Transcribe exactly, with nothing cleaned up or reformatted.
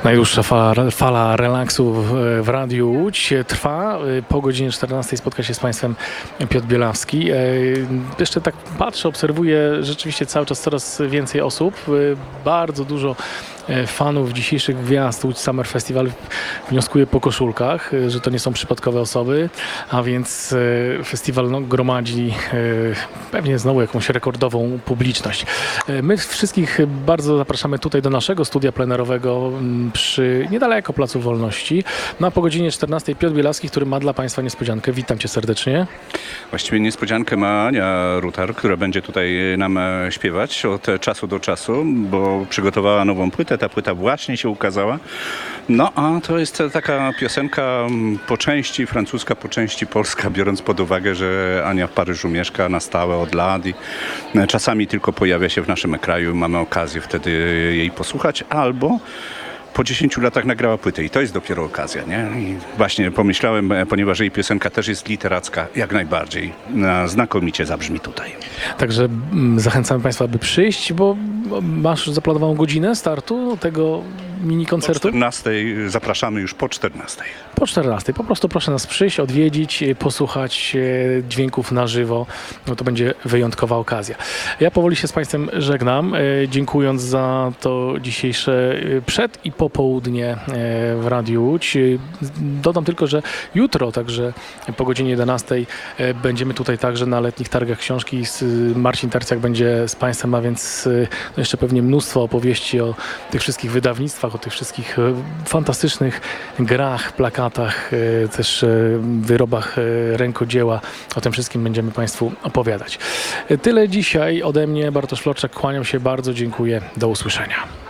Najdłuższa fala, fala relaksu w, w Radiu Łódź trwa. Po godzinie czternastej spotka się z Państwem Piotr Bielawski. Jeszcze tak patrzę, obserwuję rzeczywiście cały czas coraz więcej osób. Bardzo dużo fanów dzisiejszych gwiazd Łódź Summer Festival wnioskuje po koszulkach, że to nie są przypadkowe osoby, a więc festiwal no, gromadzi pewnie znowu jakąś rekordową publiczność. My wszystkich bardzo zapraszamy tutaj do naszego studia plenerowego przy niedaleko Placu Wolności. No a po godzinie czternastej Piotr Bielawski, który ma dla Państwa niespodziankę. Witam Cię serdecznie. Właściwie niespodziankę ma Ania Rutar, która będzie tutaj nam śpiewać od czasu do czasu, bo przygotowała nową płytę. Ta płyta właśnie się ukazała. No a to jest taka piosenka po części francuska, po części polska, biorąc pod uwagę, że Ania w Paryżu mieszka na stałe od lat i czasami tylko pojawia się w naszym kraju. Mamy okazję wtedy jej posłuchać albo po dziesięciu latach nagrała płytę i to jest dopiero okazja, nie? I właśnie pomyślałem, ponieważ jej piosenka też jest literacka, jak najbardziej znakomicie zabrzmi tutaj. Także zachęcamy Państwa, aby przyjść, bo masz zaplanowaną godzinę startu tego mini koncertu? Po czternastej zapraszamy już po czternastej. Po czternastej. Po prostu proszę nas przyjść, odwiedzić, posłuchać dźwięków na żywo. No to będzie wyjątkowa okazja. Ja powoli się z Państwem żegnam, dziękując za to dzisiejsze przed i popołudnie w Radiu Łódź. Dodam tylko, że jutro, także po godzinie jedenastej będziemy tutaj także na letnich targach książki. Marcin Tercjak będzie z Państwem, a więc no jeszcze pewnie mnóstwo opowieści o tych wszystkich wydawnictwach, o tych wszystkich fantastycznych grach, plakatach, też wyrobach rękodzieła. O tym wszystkim będziemy Państwu opowiadać. Tyle dzisiaj ode mnie. Bartosz Floczek, kłaniam się bardzo, dziękuję. Do usłyszenia.